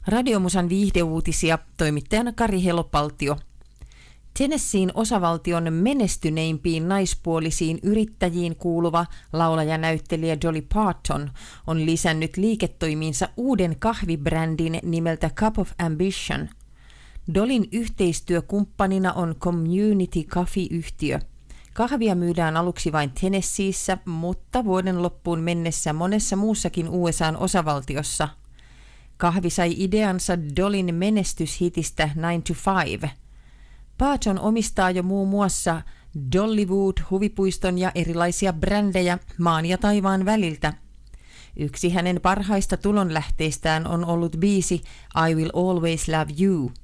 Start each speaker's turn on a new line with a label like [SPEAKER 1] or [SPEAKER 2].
[SPEAKER 1] Radiomusan viihdeuutisia, toimittajana Kari Helopaltio. Tennesseein osavaltion menestyneimpiin naispuolisiin yrittäjiin kuuluva laulajanäyttelijä Dolly Parton on lisännyt liiketoimiinsa uuden kahvibrändin nimeltä Cup of Ambition. Dollyn yhteistyökumppanina on Community Coffee-yhtiö. Kahvia myydään aluksi vain Tennesseeissä, mutta vuoden loppuun mennessä monessa muussakin USA:n osavaltiossa. Kahvi sai ideansa Dollyn menestyshitistä 9 to 5. Parton omistaa jo muun muassa Dollywood-huvipuiston ja erilaisia brändejä maan ja taivaan väliltä. Yksi hänen parhaista tulonlähteistään on ollut biisi I Will Always Love You.